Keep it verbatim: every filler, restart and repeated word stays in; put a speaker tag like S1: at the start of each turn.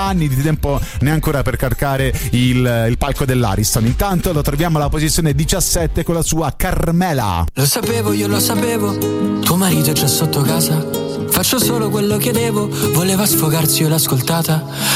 S1: anni di tempo ne ha ancora per caricare il, il palco dell'Ariston. Intanto lo troviamo alla posizione diciassette con la sua Carmela.
S2: Lo sapevo, io lo sapevo, tuo marito è già sotto casa. Faccio solo quello che devo, voleva sfogarsi, io l'ho ascoltata.